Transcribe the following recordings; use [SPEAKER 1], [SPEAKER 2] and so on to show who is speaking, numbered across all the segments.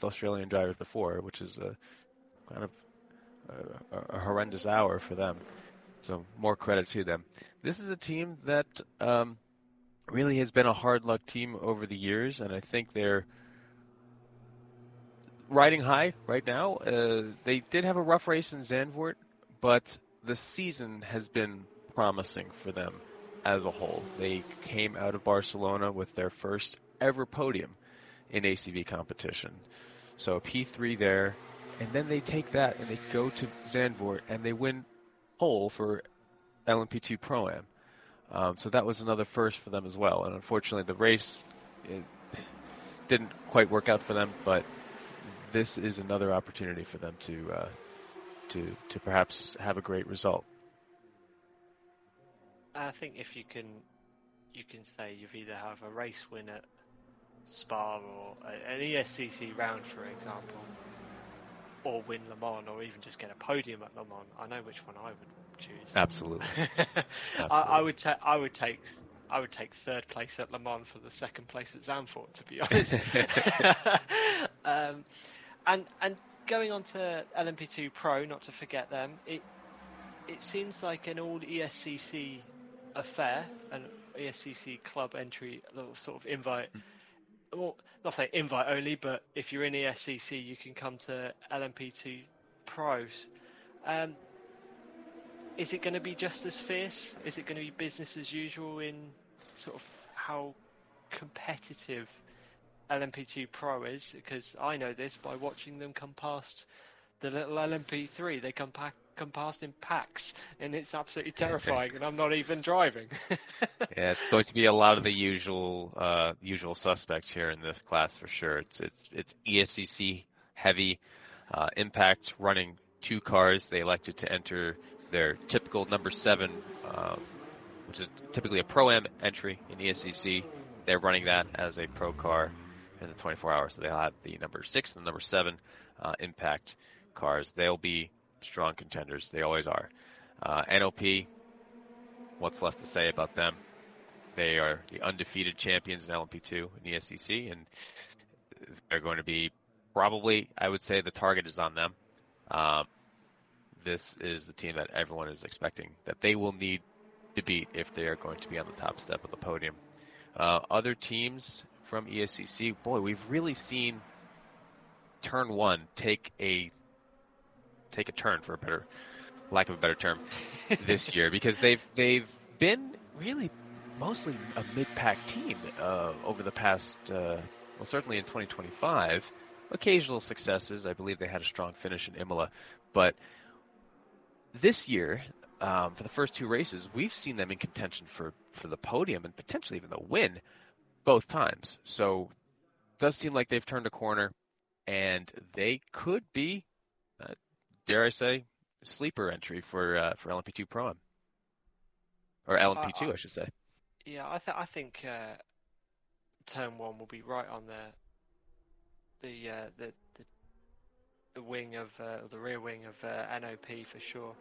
[SPEAKER 1] Australian drivers before, which is a kind of a horrendous hour for them. So more credit to them. This is a team that really has been a hard luck team over the years, and I think they're riding high right now. They did have a rough race in Zandvoort, but the season has been promising for them as a whole. They came out of Barcelona with their first ever podium in ACV competition. So a P3 there, and then they take that and they go to Zandvoort and they win pole for LMP2 Pro-Am. So that was another first for them as well. And unfortunately, the race didn't quite work out for them, but this is another opportunity for them to perhaps have a great result.
[SPEAKER 2] I think if you can say you've either have a race win at Spa or an ESCC round, for example, or win Le Mans, or even just get a podium at Le Mans. I know which one I would choose.
[SPEAKER 1] Absolutely.
[SPEAKER 2] I would take third place at Le Mans for the second place at Zandvoort, to be honest. And going on to LMP2 Pro, not to forget them, it seems like an all ESCC affair, an ESCC club entry, a little sort of invite. Well, not say invite only, but if you're in ESCC, you can come to LMP2 Pros. Is it going to be just as fierce? Is it going to be business as usual in sort of how competitive LMP2 Pro is? Because I know this by watching them come past the little LMP3. They come past in packs, and it's absolutely terrifying, and I'm not even driving.
[SPEAKER 1] Yeah, it's going to be a lot of the usual suspects here in this class for sure. It's ESCC heavy. Impact running two cars. They elected to enter their typical number 7, which is typically a Pro-Am entry in ESCC. They're running that as a pro car in the 24 hours. So they'll have the number 6 and the number 7 Impact cars. They'll be strong contenders. They always are. NOP, what's left to say about them? They are the undefeated champions in LMP2 in ESCC, and they're going to be probably, I would say the target is on them. This is the team that everyone is expecting that they will need to beat if they are going to be on the top step of the podium. Other teams from ESCC, boy, we've really seen Turn 1 take a turn, for lack of a better term, this year, because they've been really mostly a mid-pack team over the past, certainly in 2025. Occasional successes. I believe they had a strong finish in Imola, but this year, for the first 2 races, we've seen them in contention for the podium and potentially even the win both times. So it does seem like they've turned a corner, and they could be, dare I say, a sleeper entry for LMP2 Pro-Am. Or LMP2, I should say.
[SPEAKER 2] Yeah, I think Turn 1 will be right on the wing of the rear wing of NOP for sure.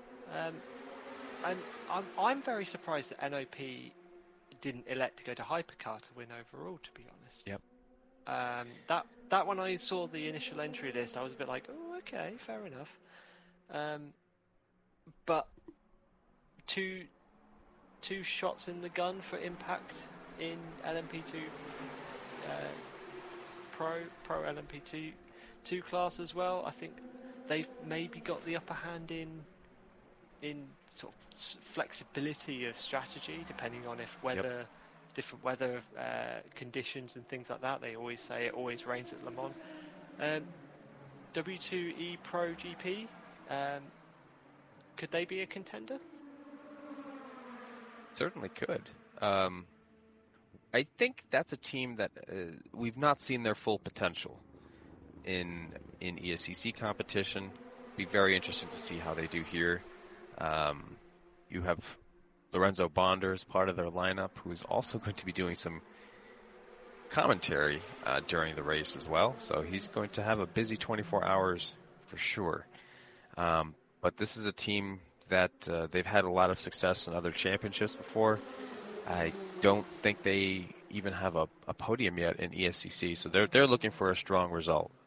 [SPEAKER 2] And I'm very surprised that NOP didn't elect to go to Hypercar to win overall, to be honest.
[SPEAKER 1] Yep.
[SPEAKER 2] That when I saw the initial entry list, I was a bit like, oh, okay, fair enough. But two shots in the gun for Impact in LMP2 Pro LMP2 class as well. I think they've maybe got the upper hand in sort of flexibility of strategy, depending on different weather conditions and things like that. They always say it always rains at Le Mans. W2E Pro GP, could they be a contender?
[SPEAKER 1] Certainly could. I think that's a team that we've not seen their full potential in ESCC competition. Be very interesting to see how they do here. You have Lorenzo Bonder as part of their lineup, who is also going to be doing some commentary during the race as well. So he's going to have a busy 24 hours for sure. But this is a team that they've had a lot of success in other championships before. I don't think they even have a podium yet in ESCC, so they're looking for a strong result.